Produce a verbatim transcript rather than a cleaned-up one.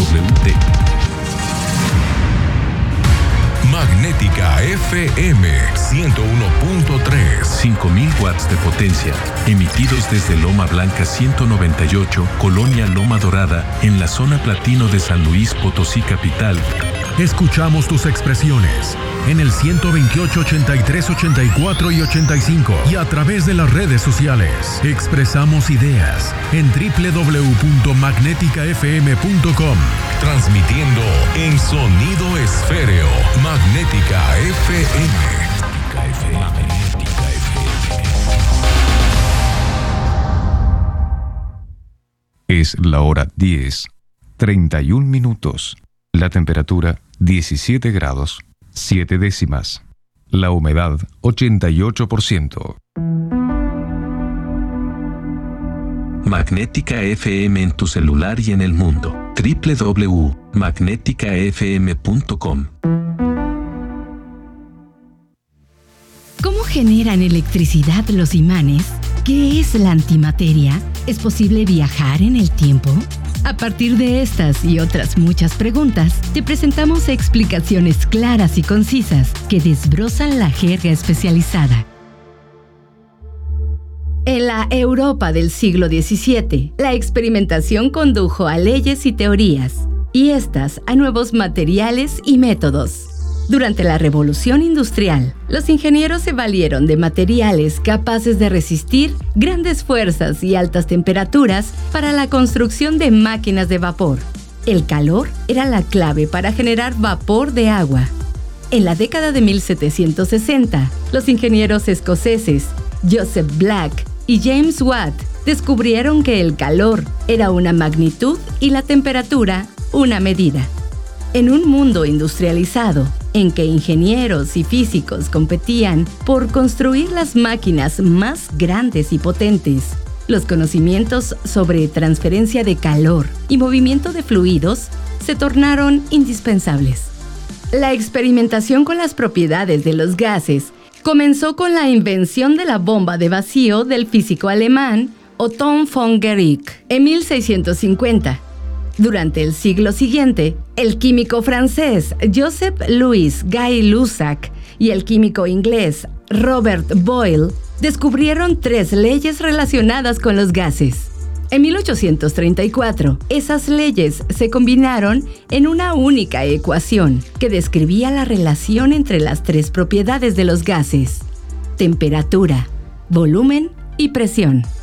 W T. Magnética F M ciento uno punto tres. cinco mil watts de potencia, emitidos desde Loma Blanca ciento noventa y ocho, Colonia Loma Dorada, en la zona platino de San Luis Potosí capital. Escuchamos tus expresiones en el ciento veintiocho, ochenta y tres, ochenta y cuatro y ochenta y cinco y a través de las redes sociales. Expresamos ideas en doble u doble u doble u punto magnética f m punto com. Transmitiendo en sonido esféreo. Magnética F M. Magnética F M. Es la hora diez, treinta y un minutos. La temperatura diecisiete grados, siete décimas. La humedad ochenta y ocho por ciento. Magnética F M en tu celular y en el mundo. doble u doble u doble u punto magnética f m punto com. ¿Cómo generan electricidad los imanes? ¿Qué es la antimateria? ¿Es posible viajar en el tiempo? A partir de estas y otras muchas preguntas, te presentamos explicaciones claras y concisas que desbrozan la jerga especializada. En la Europa del siglo diecisiete, la experimentación condujo a leyes y teorías, y estas a nuevos materiales y métodos. Durante la Revolución Industrial, los ingenieros se valieron de materiales capaces de resistir grandes fuerzas y altas temperaturas para la construcción de máquinas de vapor. El calor era la clave para generar vapor de agua. En la década de mil setecientos sesenta, los ingenieros escoceses Joseph Black y James Watt descubrieron que el calor era una magnitud y la temperatura una medida. En un mundo industrializado, en que ingenieros y físicos competían por construir las máquinas más grandes y potentes, los conocimientos sobre transferencia de calor y movimiento de fluidos se tornaron indispensables. La experimentación con las propiedades de los gases comenzó con la invención de la bomba de vacío del físico alemán Otto von Guericke en mil seiscientos cincuenta. Durante el siglo siguiente, el químico francés Joseph Louis Gay Lussac y el químico inglés Robert Boyle descubrieron tres leyes relacionadas con los gases. En mil ochocientos treinta y cuatro, esas leyes se combinaron en una única ecuación que describía la relación entre las tres propiedades de los gases: temperatura, volumen y presión.